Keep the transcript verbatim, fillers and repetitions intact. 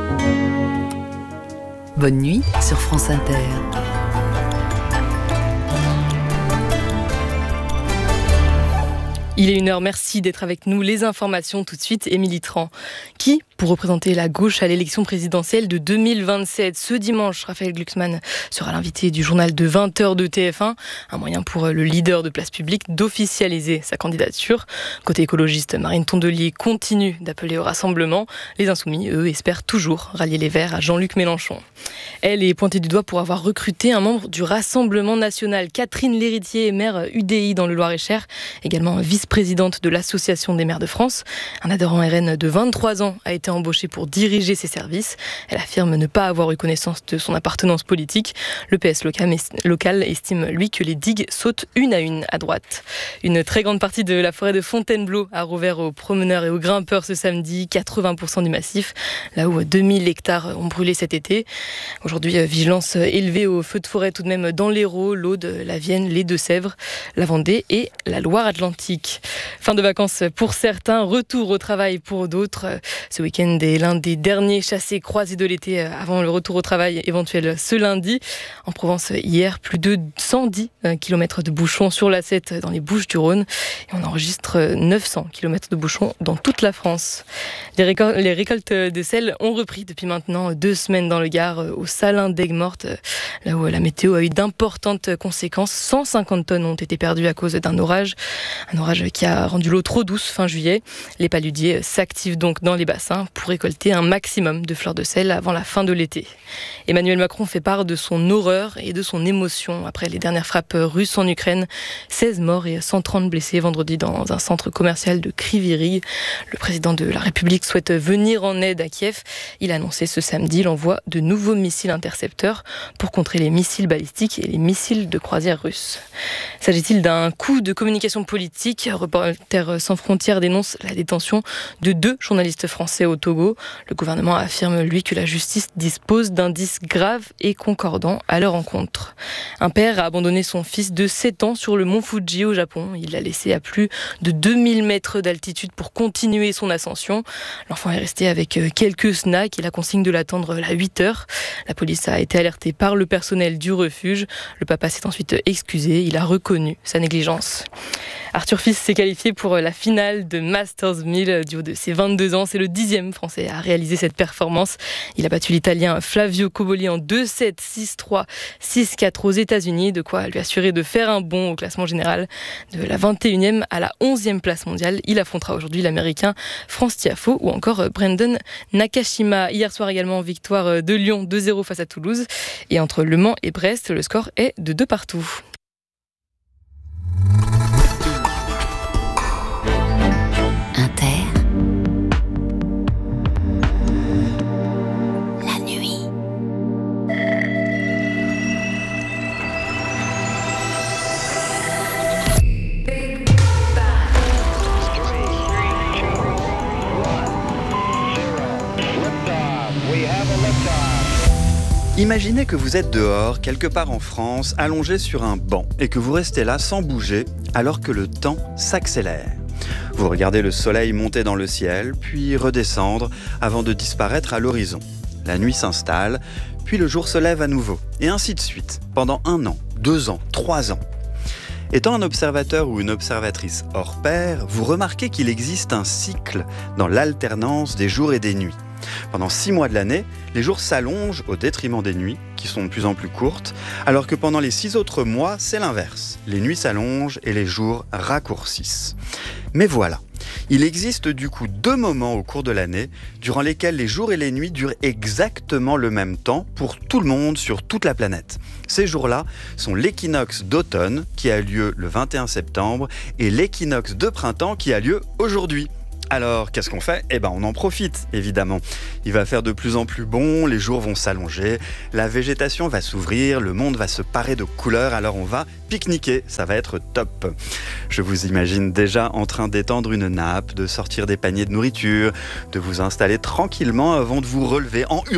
Bonne nuit sur France Inter. Il est une heure, merci d'être avec nous. Les informations tout de suite, Émilie Tran. Qui, pour représenter la gauche à l'élection présidentielle de deux mille vingt-sept, ce dimanche, Raphaël Glucksmann sera l'invité du journal de vingt heures de T F un. Un moyen pour le leader de Place Publique d'officialiser sa candidature. Côté écologiste, Marine Tondelier continue d'appeler au rassemblement. Les Insoumis, eux, espèrent toujours rallier les Verts à Jean-Luc Mélenchon. Elle est pointée du doigt pour avoir recruté un membre du Rassemblement national. Catherine Léritier, maire U D I dans le Loir-et-Cher, également vice-présidente de l'Association des maires de France. Un adhérent R N de vingt-trois ans a été embauché pour diriger ses services. Elle affirme ne pas avoir eu connaissance de son appartenance politique. Le P S local, local estime, lui, que les digues sautent une à une à droite. Une très grande partie de la forêt de Fontainebleau a rouvert aux promeneurs et aux grimpeurs ce samedi, quatre-vingts pour cent du massif, là où deux mille hectares ont brûlé cet été. Aujourd'hui, vigilance élevée aux feux de forêt tout de même dans l'Hérault, l'Aude, la Vienne, les Deux-Sèvres, la Vendée et la Loire-Atlantique. Fin de vacances pour certains, retour au travail pour d'autres. Ce week-end est l'un des derniers chassés-croisés de l'été avant le retour au travail éventuel ce lundi. En Provence, hier, plus de cent dix kilomètres de bouchons sur l'A sept dans les Bouches-du-Rhône. Et on enregistre neuf cents kilomètres de bouchons dans toute la France. Les, récol- les récoltes de sel ont repris depuis maintenant deux semaines dans le Gard, au Salin d'Aigues-Mortes, là où la météo a eu d'importantes conséquences. cent cinquante tonnes ont été perdues à cause d'un orage. Un orage qui a rendu l'eau trop douce fin juillet. Les paludiers s'activent donc dans les bassins pour récolter un maximum de fleurs de sel avant la fin de l'été. Emmanuel Macron fait part de son horreur et de son émotion après les dernières frappes russes en Ukraine. seize morts et cent trente blessés vendredi dans un centre commercial de Kryvyi. Le président de la République souhaite venir en aide à Kiev. Il a annoncé ce samedi l'envoi de nouveaux missiles intercepteurs pour contrer les missiles balistiques et les missiles de croisière russes. S'agit-il d'un coup de communication politique ? Reporters sans frontières dénonce la détention de deux journalistes français au Togo. Le gouvernement affirme, lui, que la justice dispose d'indices graves et concordants à leur encontre. Un père a abandonné son fils de sept ans sur le mont Fuji au Japon. Il l'a laissé à plus de deux mille mètres d'altitude pour continuer son ascension. L'enfant est resté avec quelques snacks et la consigne de l'attendre à huit heures. La police a été alertée par le personnel du refuge. Le papa s'est ensuite excusé. Il a reconnu sa négligence. Arthur Fils s'est qualifié pour la finale de Masters mille du haut de ses vingt-deux ans. C'est le dixième Français à réaliser cette performance. Il a battu l'Italien Flavio Cobolli en deux sept, six trois, six quatre aux États-Unis, de quoi lui assurer de faire un bond au classement général. De la vingt et unième à la onzième place mondiale, il affrontera aujourd'hui l'Américain Franz Tiafoe ou encore Brandon Nakashima. Hier soir également, victoire de Lyon deux zéro face à Toulouse. Et entre Le Mans et Brest, le score est de deux partout. Inter. Imaginez que vous êtes dehors, quelque part en France, allongé sur un banc, et que vous restez là sans bouger, alors que le temps s'accélère. Vous regardez le soleil monter dans le ciel, puis redescendre, avant de disparaître à l'horizon. La nuit s'installe, puis le jour se lève à nouveau, et ainsi de suite, pendant un an, deux ans, trois ans. Étant un observateur ou une observatrice hors pair, vous remarquez qu'il existe un cycle dans l'alternance des jours et des nuits. Pendant six mois de l'année, les jours s'allongent au détriment des nuits, qui sont de plus en plus courtes, alors que pendant les six autres mois, c'est l'inverse. Les nuits s'allongent et les jours raccourcissent. Mais voilà, il existe du coup deux moments au cours de l'année durant lesquels les jours et les nuits durent exactement le même temps pour tout le monde sur toute la planète. Ces jours-là sont l'équinoxe d'automne qui a lieu le vingt et un septembre et l'équinoxe de printemps qui a lieu aujourd'hui. Alors, qu'est-ce qu'on fait ? Eh ben, on en profite, évidemment. Il va faire de plus en plus bon, les jours vont s'allonger, la végétation va s'ouvrir, le monde va se parer de couleurs, alors on va pique-niquer, ça va être top. Je vous imagine déjà en train d'étendre une nappe, de sortir des paniers de nourriture, de vous installer tranquillement avant de vous relever en hurlant